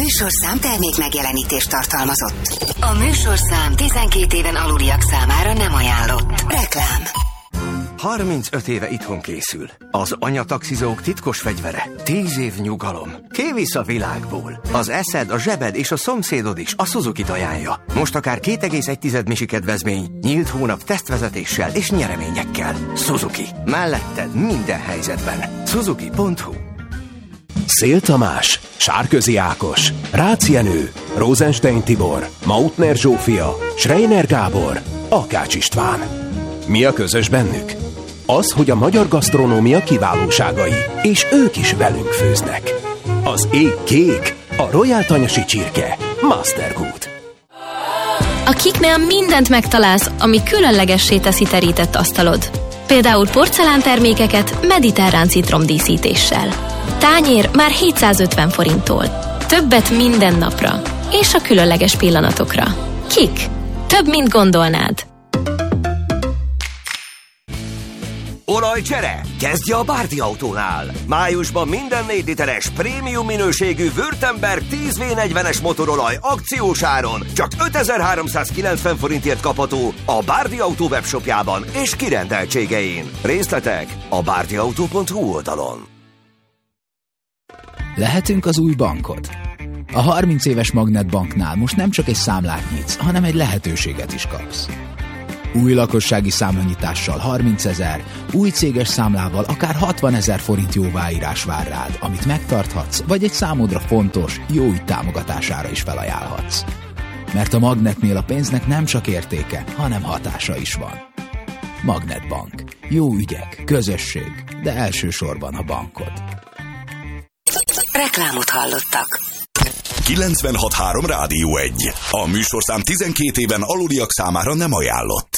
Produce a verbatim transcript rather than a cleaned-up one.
műsorszám termék megjelenítést tartalmazott. A műsorszám tizenkét éven aluliak számára nem ajánlott. Reklám. harmincöt éve itthon készül. Az anyataxizók titkos fegyvere. tíz év nyugalom. Kivisz a világból. Az eszed, a zsebed és a szomszédod is a Suzuki-t ajánlja. Most akár két egész egy misi kedvezmény, nyílt hónap tesztvezetéssel és nyereményekkel. Suzuki. Melletted minden helyzetben. Suzuki pont hu. Szél Tamás, Sárközi Ákos, Rácz Jenő, Rosenstein Tibor, Mautner Zsófia, Schreiner Gábor, Akács István. Mi a közös bennük? Az, hogy a magyar gasztronómia kiválóságai, és ők is velünk főznek. Az ég kék, a Royal Tanyasi csirke, Mastergood. A Kiknél mindent megtalálsz, ami különlegessé teszi terített asztalod. Például porcelántermékeket mediterrán citromdíszítéssel. Tányér már hétszázötven forinttól. Többet minden napra. És a különleges pillanatokra. Kik? Több, mint gondolnád. Olajcsere? Kezdje a Bárdi Autónál! Májusban minden négy literes prémium minőségű Württemberg tíz vé negyvenes motorolaj akciós áron csak ötezer-háromszázkilencven forintért kapható a Bárdi Autó webshopjában és kirendeltségein. Részletek a bárdiautó pont hu oldalon. Lehetünk az új bankod? A harminc éves Magnetbanknál most nem csak egy számlát nyitsz, hanem egy lehetőséget is kapsz. Új lakossági számlanyitással harmincezer, új céges számlával akár hatvanezer forint jóváírás vár rád, amit megtarthatsz, vagy egy számodra fontos, jó ügy támogatására is felajánlhatsz. Mert a Magnetnél a pénznek nem csak értéke, hanem hatása is van. Magnetbank. Jó ügyek, közösség, de elsősorban a bankod. Reklámot hallottak. kilencvenhat három Rádió egy. A műsorszám tizenkét éven aluliak számára nem ajánlott.